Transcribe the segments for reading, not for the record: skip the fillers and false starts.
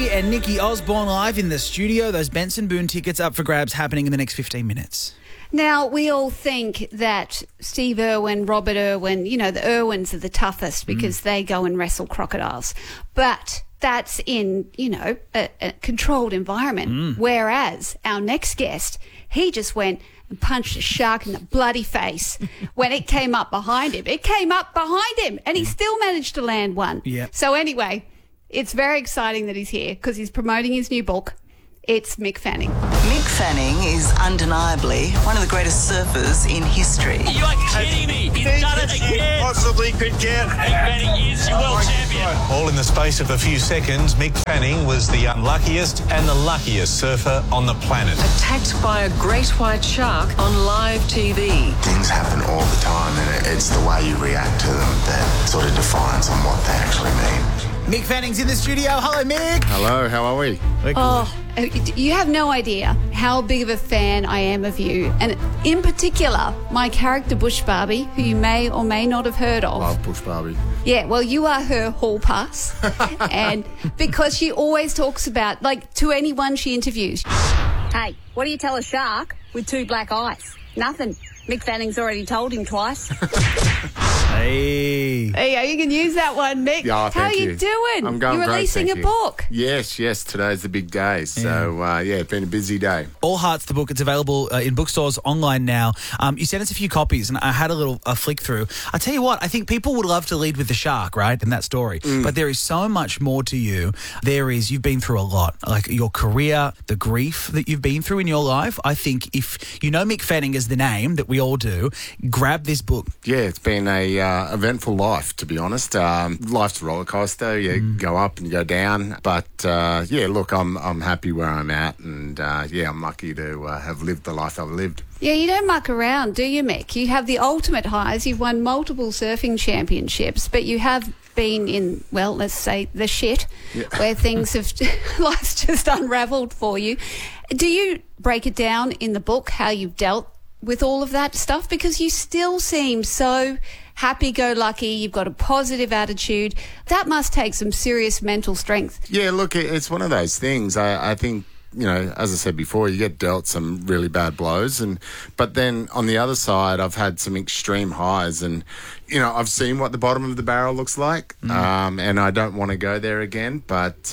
Lee and Nikki Osborne live in the studio. Those Benson Boone tickets up for grabs happening in the next 15 minutes. Now, we all think that Steve Irwin, Robert Irwin, the Irwins are the toughest because they go and wrestle crocodiles. But that's in, a controlled environment. Whereas our next guest, he just went and punched a shark in the bloody face when it came up behind him. It came up behind him and he still managed to land one. Yeah. So anyway, it's very exciting that he's here because he's promoting his new book. It's Mick Fanning. Mick Fanning is undeniably one of the greatest surfers in history. You are kidding me. He's done it again. Possibly could get. Mick Fanning is your world champion. All in the space of a few seconds, Mick Fanning was the unluckiest and the luckiest surfer on the planet. Attacked by a great white shark on live TV. Things happen all the time, and it's the way you react to them that sort of defines on what they actually mean. Mick Fanning's in the studio. Hello, Mick. Hello, how are we? Oh, you have no idea how big of a fan I am of you. And in particular, my character Bush Barbie, who you may or may not have heard of. Love Bush Barbie. Yeah, well, you are her hall pass. And because she always talks about, to anyone she interviews. Hey, what do you tell a shark with two black eyes? Nothing. Mick Fanning's already told him twice. Hey. There you go. You can use that one, Mick. Yeah, how are you doing? I'm going You're great, releasing thank a you. book. Yes, today's the big day. So, it's been a busy day. All Hearts, the book. It's available in bookstores online now. You sent us a few copies, and I had a flick through. I tell you what, I think people would love to lead with the shark, right, in that story. But there is so much more to you. You've been through a lot, like your career, the grief that you've been through in your life. I think if you know Mick Fanning as the name that we all do, grab this book. Yeah, it's been a eventful life, to be honest. Life's a roller coaster. You go up and you go down. But, look, I'm happy where I'm at. And, I'm lucky to have lived the life I've lived. Yeah, you don't muck around, do you, Mick? You have the ultimate highs. You've won multiple surfing championships, but you have been in, well, let's say, the shit, where things have, life's just unravelled for you. Do you break it down in the book, how you've dealt with all of that stuff? Because you still seem so happy-go-lucky, you've got a positive attitude. That must take some serious mental strength. Yeah, look, it's one of those things. I think, as I said before, you get dealt some really bad blows, but then on the other side, I've had some extreme highs, and I've seen what the bottom of the barrel looks like, and I don't want to go there again. But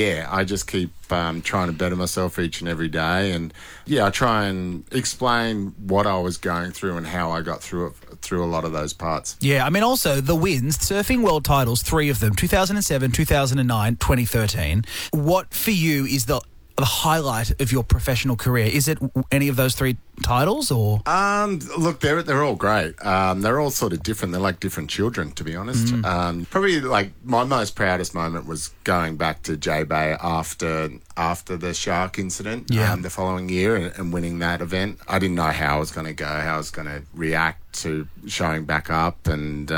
I just keep trying to better myself each and every day, and I try and explain what I was going through and how I got through a lot of those parts. Yeah, I mean, also the wins, surfing world titles, 3 of them, 2007, 2009, 2013. What for you is the highlight of your professional career? Is it any of those 3 titles, or? Look, they're all great. They're all sort of different. They're like different children, to be honest. Probably my most proudest moment was going back to J-Bay after the shark incident the following year and winning that event. I didn't know how I was going to go, how I was going to react to showing back up, and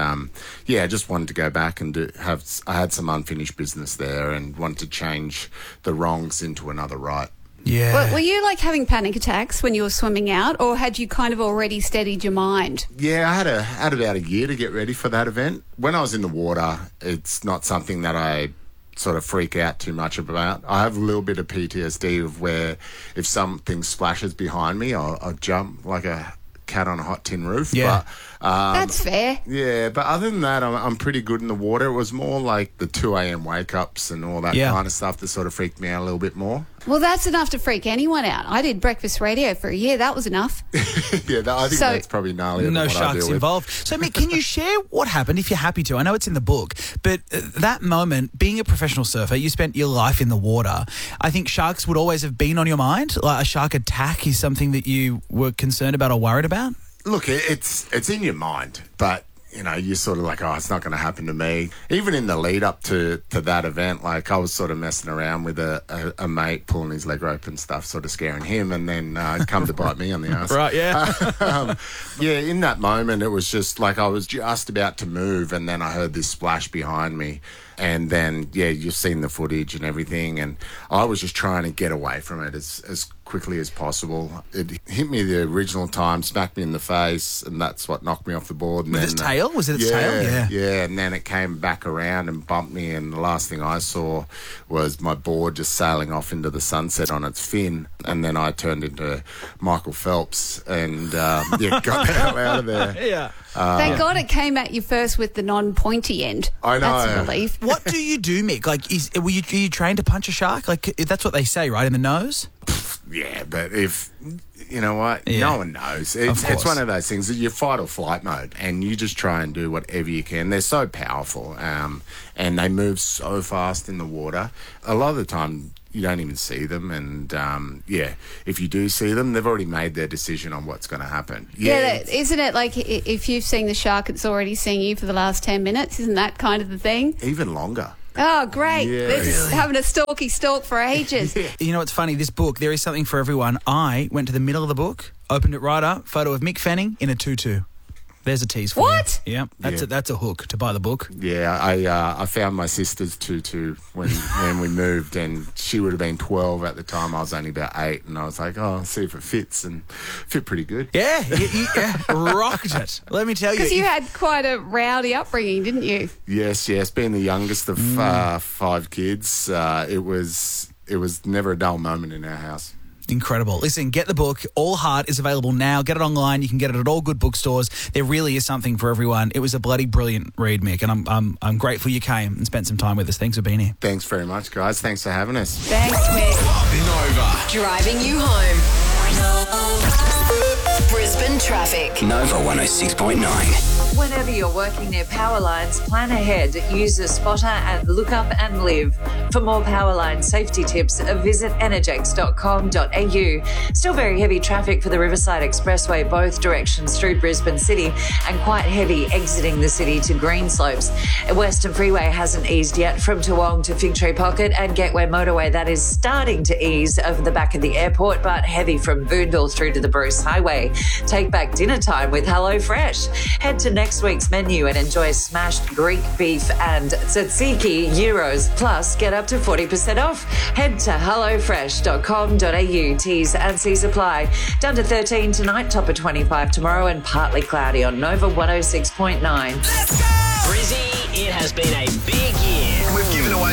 I just wanted to go back and I had some unfinished business there and wanted to change the wrongs into another right. Yeah. Well, were you having panic attacks when you were swimming out, or had you kind of already steadied your mind? Yeah, I had about a year to get ready for that event. When I was in the water, it's not something that I sort of freak out too much about. I have a little bit of PTSD of where if something splashes behind me, I'll jump like a cat on a hot tin roof. Yeah. But, that's fair. Yeah, but other than that, I'm pretty good in the water. It was more like the 2 a.m. wake-ups and all that kind of stuff that sort of freaked me out a little bit more. Well, that's enough to freak anyone out. I did breakfast radio for a year. That was enough. I think that's probably gnarlier no than what I sharks deal involved. So, Mick, can you share what happened, if you're happy to? I know it's in the book, but that moment, being a professional surfer, you spent your life in the water. I think sharks would always have been on your mind. Like a shark attack is something that you were concerned about or worried about? Look, it's in your mind, but you're sort of like, oh, it's not going to happen to me. Even in the lead up to that event, I was sort of messing around with a mate, pulling his leg rope and stuff, sort of scaring him, and then come to bite me on the ass. Right, yeah. In that moment, it was just I was just about to move, and then I heard this splash behind me. And then, you've seen the footage and everything, and I was just trying to get away from it as quickly as possible. It hit me the original time, smacked me in the face, and that's what knocked me off the board. And With its tail? Was it its tail? Yeah, and then it came back around and bumped me, and the last thing I saw was my board just sailing off into the sunset on its fin, and then I turned into Michael Phelps and got the hell out of there. Yeah. Thank God it came at you first with the non-pointy end. I know. That's a relief. What do you do, Mick? Like, are you trained to punch a shark? Like, that's what they say, right? In the nose? Yeah, but if you know what, Yeah. no one knows. It's one of those things that you fight or flight mode, and you just try and do whatever you can. They're so powerful, and they move so fast in the water. A lot of the time, you don't even see them, and if you do see them, they've already made their decision on what's going to happen. Yeah, isn't it like if you've seen the shark, it's already seen you for the last 10 minutes? Isn't that kind of the thing? Even longer. Oh, great. Yeah. They're just having a stalky stalk for ages. You know what's funny? This book, there is something for everyone. I went to the middle of the book, opened it right up, photo of Mick Fanning in a tutu. There's a tease for What? you. Yeah, that's a hook to buy the book. Yeah, I found my sister's tutu when we moved, and she would have been 12 at the time. I was only about 8, and I was like, oh, I'll see if it fits, and fit pretty good. Yeah, you rocked it. Let me tell you. Because you had quite a rowdy upbringing, didn't you? Yes. Being the youngest of 5 kids, it was never a dull moment in our house. Incredible. Listen, get the book. All Heart is available now. Get it online. You can get it at all good bookstores. There really is something for everyone. It was a bloody brilliant read, Mick, and I'm grateful you came and spent some time with us. Thanks for being here. Thanks very much, guys. Thanks for having us. Thanks, Mick. Nova. Driving you home. Brisbane traffic. Nova 106.9. Whenever you're working near power lines, plan ahead. Use a spotter and look up and live. For more power line safety tips, visit energex.com.au. Still very heavy traffic for the Riverside Expressway, both directions through Brisbane City, and quite heavy exiting the city to Greenslopes. Western Freeway hasn't eased yet from Toowong to Fig Tree Pocket, and Gateway Motorway that is starting to ease over the back of the airport, but heavy from Boondall through to the Bruce Highway. Take back dinner time with HelloFresh. Head to next week's menu and enjoy smashed Greek beef and tzatziki gyros, plus get up to 40% off. Head to hellofresh.com.au. T's and C's apply. Down to 13 tonight, top of 25 tomorrow, and partly cloudy on Nova 106.9. Brizzy, it has been a big year. We've given away